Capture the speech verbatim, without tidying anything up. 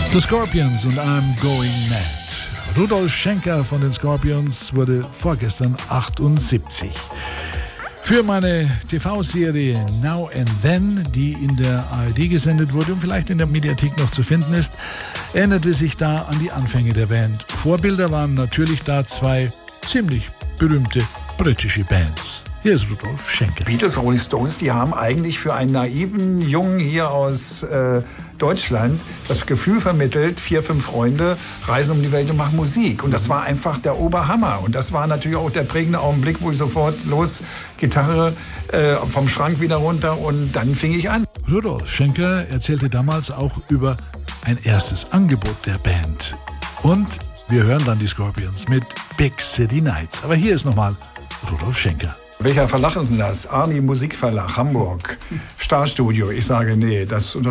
The Scorpions und I'm Going Mad. Rudolf Schenker von den Scorpions wurde vorgestern achtundsiebzig. Für meine T V-Serie Now and Then, die in der A R D gesendet wurde und vielleicht in der Mediathek noch zu finden ist, erinnerte sich da an die Anfänge der Band. Vorbilder waren natürlich da zwei ziemlich berühmte britische Bands. Hier ist Rudolf Schenker. Beatles, Rolling Stones, die haben eigentlich für einen naiven Jungen hier aus äh, Deutschland das Gefühl vermittelt, vier, fünf Freunde reisen um die Welt und machen Musik. Und das war einfach der Oberhammer. Und das war natürlich auch der prägende Augenblick, wo ich sofort los, Gitarre äh, vom Schrank wieder runter und dann fing ich an. Rudolf Schenker erzählte damals auch über ein erstes Angebot der Band. Und wir hören dann die Scorpions mit Big City Nights. Aber hier ist nochmal Rudolf Schenker. Welcher Verlag ist denn das? Arni Musikverlag, Hamburg, Starstudio. Ich sage, nee, das